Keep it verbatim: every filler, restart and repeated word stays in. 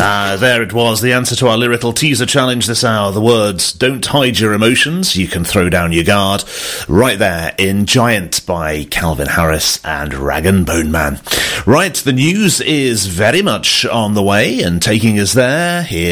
Ah, there it was, the answer to our lyrical teaser challenge this hour. The words, don't hide your emotions, you can throw down your guard. Right there in Giant by Calvin Harris and Rag and Bone Man. Right, the news is very much on the way, and taking us there, here